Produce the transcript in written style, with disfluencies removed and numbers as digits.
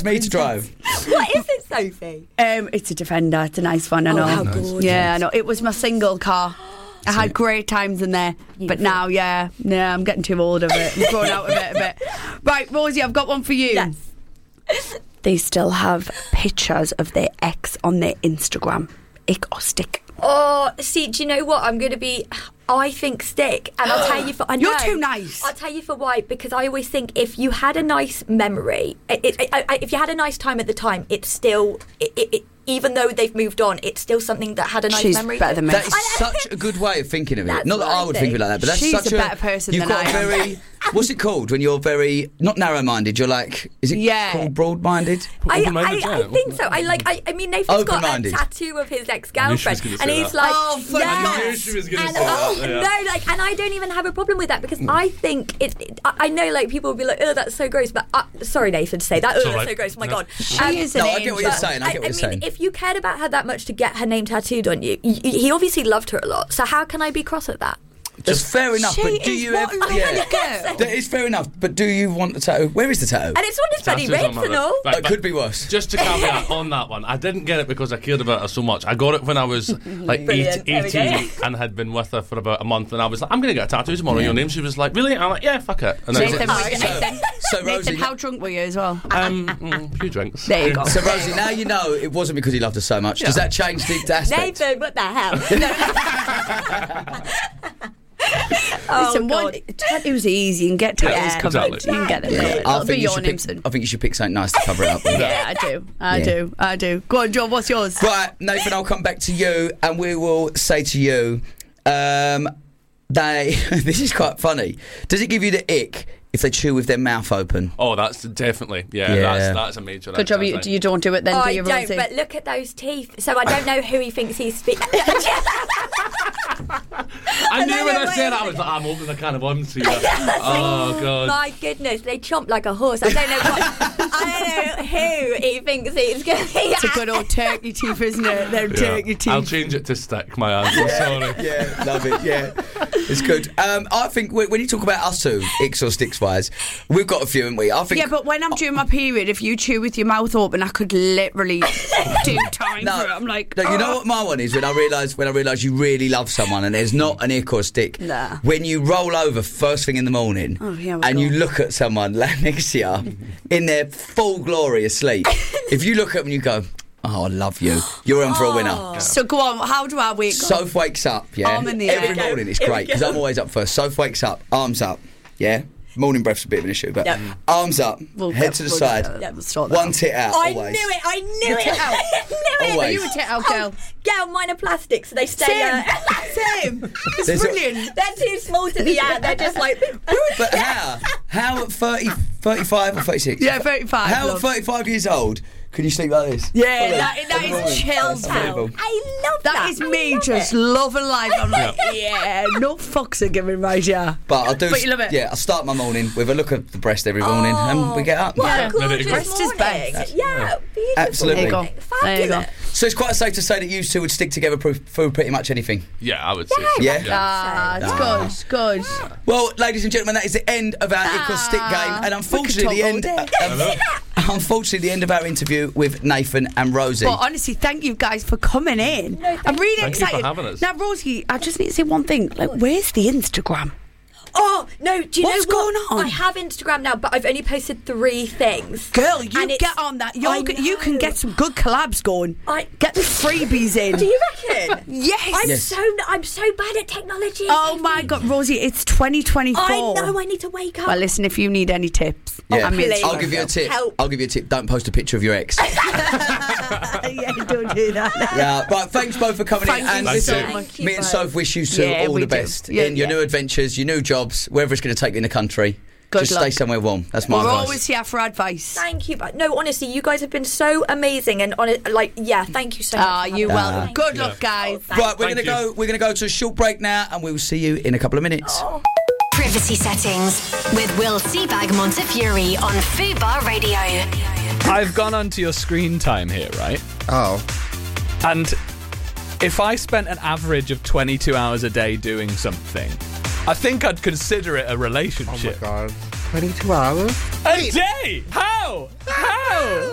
me to drive. What is it, Sophie? It's a Defender. It's a nice one, I know. How gorgeous. Yeah, I know. It was my single car. I had great times in there. But now, I'm getting too old of it. I'm growing out of it a bit. Right, Rosie, I've got one for you. Yes. They still have pictures of their ex on their Instagram. Ick or stick? Oh, see, do you know what? I'm going to be... I think stick, and I'll tell you for... I know, You're too nice. I'll tell you for why, because I always think if you had a nice memory, if you had a nice time at the time, it's still... even though they've moved on, it's still something that had a nice She's memory. better than me. That is such a good way of thinking of it. That's Not that what I I would think. think of it like that, but that's She's such a better person you've than got I a am. very... What's it called when you're very... Not narrow-minded, you're like... Is it called broad-minded? I Open-minded, think so. I mean, Nathan's got a Open-minded. tattoo of his I knew ex-girlfriend, she was and gonna say he's that. like, Oh, for yes. I knew she was gonna And, say that, yeah. no, like, and I don't even have a problem with that because I think I know, like, people will be like, oh, that's so gross, but sorry, Nathan, to say that. Oh, It's that's all right. so gross. Oh my No. God. She is an No, I get what you're angel. saying. I get what you're saying. If you cared about her that much to get her name tattooed on you, he obviously loved her a lot. So how can I be cross at that? That's fair enough, She but do is you what ever... a lovely girl. That is fair enough, but do you want the tattoo? Where is the tattoo? And it's on his bloody Tattoos on ribs my and lip. all. Right, It but could be worse. Just to caveat on that one, I didn't get it because I cared about her so much. I got it when I was like Brilliant. There we go. 18 and had been with her for about a month, and I was like, I'm going to get a tattoo tomorrow on your name. She was like, really? I'm like, yeah, fuck it. And then Nathan, So, Nathan, Rosie... how drunk were you as well? a few drinks. There you go. So, Rosie, now you know it wasn't because he loved her so much. Does that change the aspect? Nathan, what the hell? Listen, God. tattoos are easy. You can get tattoos Yeah, covered. exactly. You can get them Yeah. covered. I That'll be think, you your should name pick, soon. I think you should pick something nice to cover it up with. Yeah, I do. I do. Go on, John, what's yours? Right, Nathan, I'll come back to you, and we will say to you, this is quite funny. Does it give you the ick if they chew with their mouth open? Oh, that's definitely, Yeah. that's a major. Good job you don't do it then, Oh, do I you, don't, Rosie? but look at those teeth. So I don't know who he thinks he's speaking. I knew when I said that, I was like, I'm opening a can of worms here. Oh, God. My goodness, they chomp like a horse. I don't know who he thinks he's going to be. It's a good old turkey teeth, isn't it? They're turkey teeth. I'll change it to stick, my answer. Sorry. Yeah, love it, yeah. It's good. I think when you talk about us two, icks or sticks wise, we've got a few, haven't we? I think... Yeah, but when I'm during my period, if you chew with your mouth open, I could literally do time for it. I'm like, No, you know what my one is when I realise you really love someone and there's not an ick or a stick. Nah. When you roll over first thing in the morning and you look at someone like next to you in their full glory asleep. If you look at them and you go, oh, I love you, you're in for a winner. So go on, how do I wake up? Soph wakes up, yeah. Arm in the Every air. morning it's great because I'm always up first. Soph wakes up, arms up, yeah. Morning breath's a bit of an issue, but arms up, head to the side, one tit out. I always. knew it. Tit out. I knew it. Always. Are you a tit out girl? Girl, mine are plastic, so they stay. Same. It's There's a- brilliant. They're too small to be out. They're just like. But how at 30, 35 or 36? Yeah, 35. How at love. 35 years old can you sleep like this? Yeah, that is chills That's out. unbelievable. I love That is me just loving life. I'm like, yeah, no fucks are given right here. But I do. But you love it. Yeah, I start my morning with a look at the breast every morning, and we get up. What Yeah. a gorgeous Ready to go. Breast is morning. best. Yeah, beautiful. Absolutely. There you go. There you go. Fabulous. So it's quite safe to say that you two would stick together through pretty much anything. Yeah, I would say. Yeah. Ah, it's good. Well, ladies and gentlemen, that is the end of our Ick or Stick game, and unfortunately, the end of our interview with Nathan and Rosie. But honestly, thank you guys for coming in. I'm really Thank you for excited. having us. Now, Rosie, I just need to say one thing. Like, where's the Instagram? Oh no! Do you What's know what? going on? I have Instagram now, but I've only posted 3 things. Girl, you And it's- get on that. I You can know. get some good collabs going. Get the freebies in. Do you reckon? Yes. I'm so bad at technology. Oh my God, Rosie, it's 2024. I know. I need to wake up. Well, listen, if you need any tips, Yeah. I'm here to Please. I'll help give you a tip. Help. I'll give you a tip. Don't post a picture of your ex. Yeah, don't do that. Yeah, right. Thanks both for coming in. Thank And you listen, so much. me and Soph wish you two Yeah, all we the do. best Yeah, in your yeah. new adventures, your new jobs, wherever it's going to take you in the country. Good Just luck. stay somewhere warm. That's my We're advice. always here for advice. Thank you, but no, honestly, you guys have been so amazing, and thank you so much. Ah, for you having welcome. me. Good luck, guys. Right, we're Thank going to go. We're going to go to a short break now, and we will see you in a couple of minutes. Privacy settings with Will Seabag Montefiore on Fubar Radio. I've gone onto your screen time here, right? Oh. And if I spent an average of 22 hours a day doing something, I think I'd consider it a Oh my relationship. god. 22 hours? A day? How? How?